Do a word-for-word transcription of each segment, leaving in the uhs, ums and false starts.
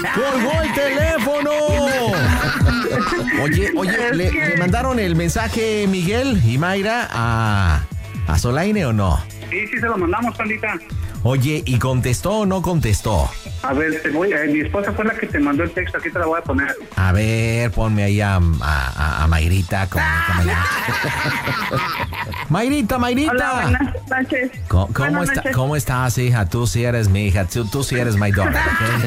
¡Colgó el teléfono! Oye, oye, ¿le, ¿le mandaron el mensaje Miguel y Mayra a, a Solaine o no? Sí, sí se lo mandamos, pandita. Oye, ¿y contestó o no contestó? A ver, te voy, eh, mi esposa fue la que te mandó el texto, aquí te la voy a poner. A ver, ponme ahí a, a, a Mayrita. Con, con Mayrita, Mayrita. Hola, buenas noches. ¿Cómo, cómo, buenas está, noches. ¿Cómo estás, hija? Tú sí eres mi hija, tú, tú sí eres my daughter.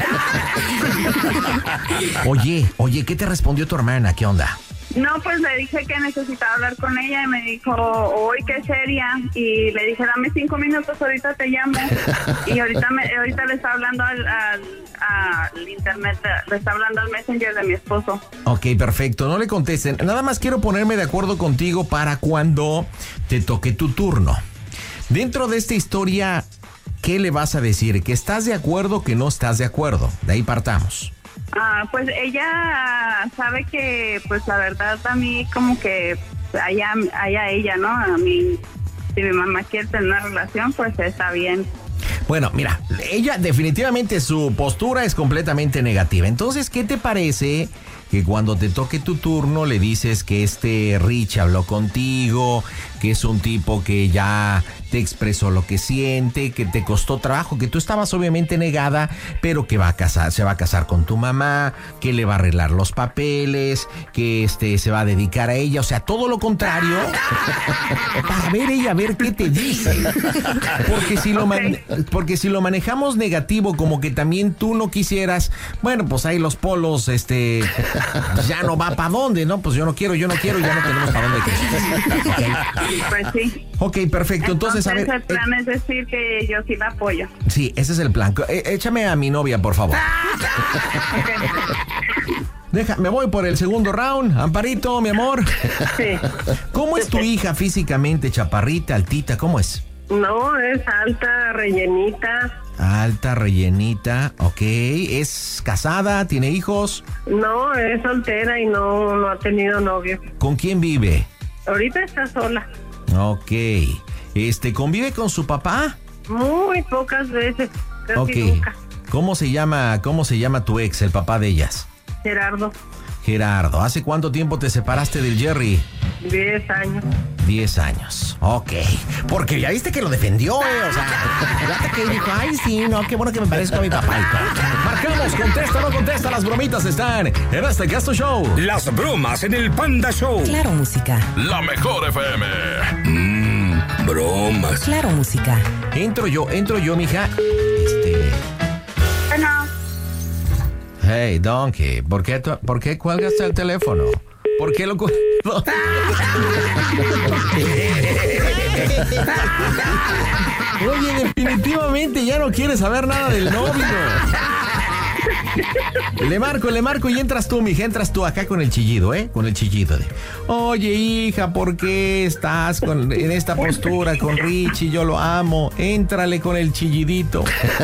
¿Okay? Oye, oye, ¿qué te respondió tu hermana? ¿Qué onda? No, pues le dije que necesitaba hablar con ella y me dijo, uy, qué seria. Y le dije, dame cinco minutos, ahorita te llamo. Y ahorita me, ahorita le está hablando al, al, al internet, le está hablando al messenger de mi esposo. Ok, perfecto, no le contesten. Nada más quiero ponerme de acuerdo contigo para cuando te toque tu turno. Dentro de esta historia, ¿qué le vas a decir? ¿Que estás de acuerdo, que no estás de acuerdo? De ahí partamos. Ah, pues ella sabe que, pues la verdad a mí como que allá, allá ella, ¿no? A mí, si mi mamá quiere tener una relación, pues está bien. Bueno, mira, ella definitivamente su postura es completamente negativa. Entonces, ¿qué te parece que cuando te toque tu turno le dices que este Rich habló contigo, que es un tipo que ya te expresó lo que siente, que te costó trabajo, que tú estabas obviamente negada, pero que va a casar, se va a casar con tu mamá, que le va a arreglar los papeles, que este se va a dedicar a ella, o sea, todo lo contrario, para ver ella, a ver qué te dice. Porque si lo man, porque si lo manejamos negativo, como que también tú no quisieras, bueno, pues ahí los polos, este, ya no va para dónde, ¿no? Pues yo no quiero, yo no quiero, ya no tenemos para dónde. Okay. Pues sí. Ok, perfecto. Entonces, Entonces a ver. el plan eh, es decir que yo sí la apoyo. Sí, ese es el plan. Eh, échame a mi novia, por favor. Deja, me voy por el segundo round. Amparito, mi amor. Sí. ¿Cómo es tu hija físicamente? Chaparrita, altita, ¿cómo es? No, es alta, rellenita. Alta, rellenita, ok. ¿Es casada? ¿Tiene hijos? No, es soltera y no, no ha tenido novio. ¿Con quién vive? Ahorita está sola. Ok. Este, ¿convive con su papá? Muy pocas veces, casi Ok. nunca. ¿Cómo se llama, cómo se llama tu ex, el papá de ellas? Gerardo, Gerardo. ¿Hace cuánto tiempo te separaste del Jerry? diez años. Diez años. Ok. Porque ya viste que lo defendió, eh. O sea, ya que dijo, ay, sí, no, qué bueno que me parezco a mi papá. Marcamos, contesta o no contesta, las bromitas están en este Gasto Show. Las bromas en el Panda Show. Claro, música. La mejor F M. Mmm, bromas. Claro, música. Entro yo, entro yo, mija. Este... Bueno, Hey, Donkey, ¿por qué, tu- ¿por qué cuelgaste el teléfono? ¿Por qué lo cu- Oye, definitivamente ya no quieres saber nada del novio. Le marco, le marco y entras tú, mija, entras tú acá con el chillido, ¿eh? Con el chillido de, oye, hija, ¿por qué estás con, en esta postura con Richie? Yo lo amo. Éntrale con el chillidito.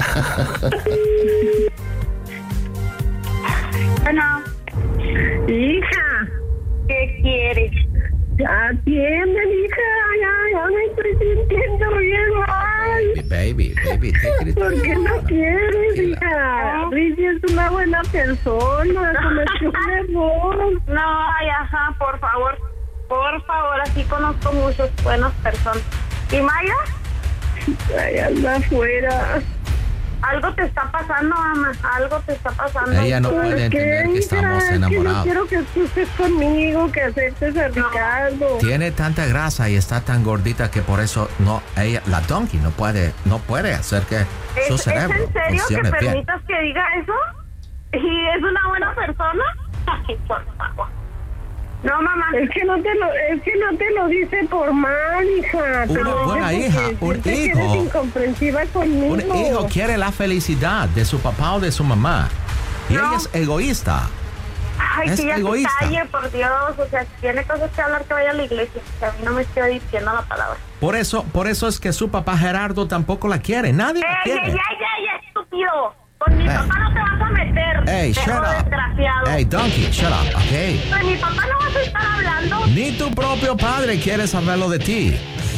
bueno, Hija, ¿qué quieres? atiende, hija, ya, ya me estoy sintiendo bien mal. Baby, baby, take it. ¿Por qué no quieres, hija? Richie es una buena persona, cometió un error. No, ay, ajá, por favor, por favor, así conozco muchas buenas personas. ¿Y Maya? Ay, anda afuera. Algo te está pasando, mamá, algo te está pasando. Ella no ¿Por puede qué, entender que hija? estamos Es que enamorados. yo quiero que tú estés conmigo, que aceptes a Ricardo. Tiene tanta grasa y está tan gordita que por eso no, ella, la Donkey no puede, no puede hacer que su ¿Es, cerebro ¿Es en serio funcione que bien. permitas que diga eso? ¿Y es una buena persona? Ay, por favor. No, mamá. Es que no te lo, es que no te lo dice por mal, hija. Te Una lo buena dice hija, porque un siente que hijo. eres incomprensiva conmigo. Un hijo quiere la felicidad de su papá o de su mamá. Y No. ella es egoísta. Ay, Es que ya egoísta. se calle, por Dios. O sea, si tiene cosas que hablar, que vaya a la iglesia. Que a mí no me estoy diciendo la palabra. Por eso, por eso es que su papá Gerardo tampoco la quiere. Nadie la ¡Ey, quiere. ey, ey, ey, estúpido! Con mi Ey. papá no te vas a meter. Hey, viejo shut up. desgraciado. Hey, Donkey, shut up, ok. Con mi papá no vas a estar hablando. Ni tu propio padre quiere saberlo de ti.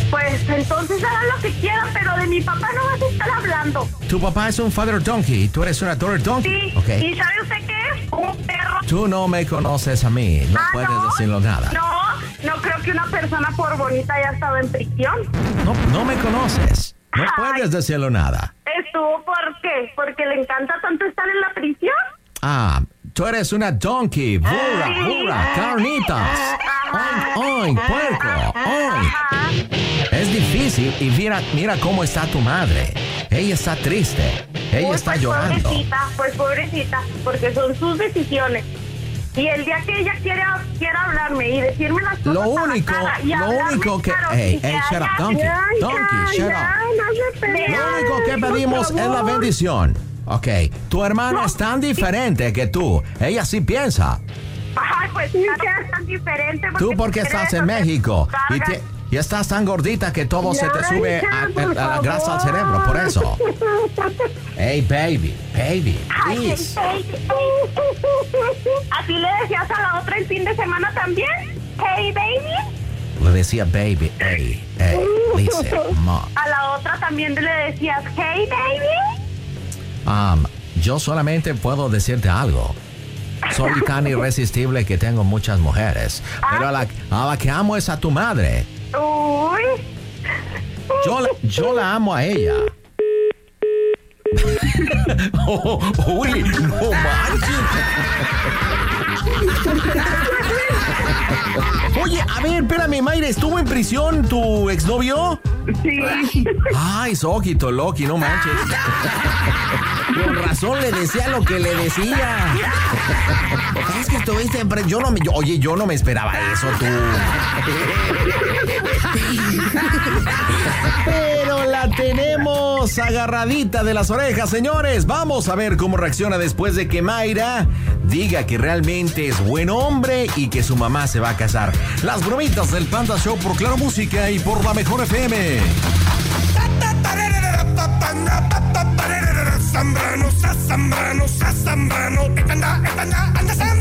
Pues entonces hagan lo que quieran, pero de mi papá no vas a estar hablando. Tu papá es un father donkey y tú eres una daughter donkey. Sí, Okay. ¿y sabe usted qué es? Un perro. Tú no me conoces a mí, no Ah, puedes ¿no? decirlo nada. No, no creo que una persona por bonita haya estado en prisión. No, no me conoces, no Ay. puedes decirlo nada. ¿Estuvo por qué? ¿Porque le encanta tanto estar en la prisión? Ah, tú eres una donkey, burra, burra, carnitas. Oink, oink, puerco, oink. Ajá. Es difícil y mira, mira cómo está tu madre. Ella está triste, ella Uy, está pues llorando. pobrecita, pues pobrecita, porque son sus decisiones. Y el día que ella quiera, quiera hablarme y decirme las cosas Lo a la único, cara y lo hablarme único que... claro, Hey, y que hey, shut haya- up, donkey, Ya, donkey, shut ya, up. no se peleen, Lo único que por pedimos es la favor. bendición. Ok, tu hermana es tan diferente que tú. Ella sí piensa. Ay, pues claro que es tan diferente. Tú porque quiere estás en eso, que México y, carga. te- y estás tan gordita que todo se te Ya, sube hija, a, por a la grasa al favor. cerebro, por eso. Hey, baby, baby, Ay, please. hey, hey. ¿Así le decías a la otra el fin de semana también? Hey, baby. Le decía baby, hey, hey, dice, ma. A la otra también le decías, hey, baby. Um, yo solamente puedo decirte algo. Soy tan irresistible que tengo muchas mujeres. Pero a la, a la que amo es a tu madre. Uy. Yo, la- yo la amo a ella. Oh, uy, no manches. Oye, a ver, espérame, Mayra, ¿estuvo en prisión tu exnovio? Sí. Ay, Soquito, Loki, no manches. Con razón le decía lo que le decía. Es que estuviste en pre- yo no me, yo- Oye, yo no me esperaba eso, tú. Pero la tenemos agarradita de las orejas, señores. Vamos a ver cómo reacciona después de que Mayra diga que realmente es buen hombre y que su mamá se va a casar. Las bromitas del Panda Show por Claro Música y por la Mejor F M. Zambrano, Zambrano, Zambrano, anda, anda, anda,